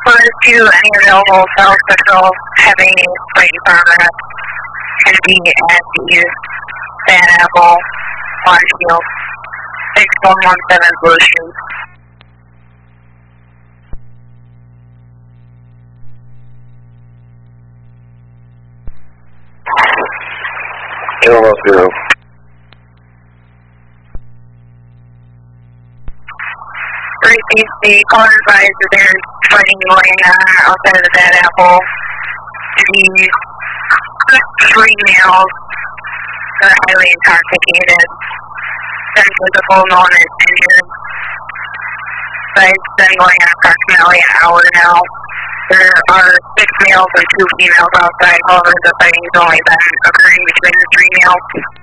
Refers to any available cell patrol having a flight in progress. Can be at the Bad Apple, Lodgefield, 6117 Blue Street. Kilo 0. The caller advised that there's fighting going on outside of the Bad Apple. The 3 males are highly intoxicated. Sent with a full known as injured. Fights been going on approximately an hour now. There are 6 males and 2 females outside. However, the fighting has only been occurring between the 3 males.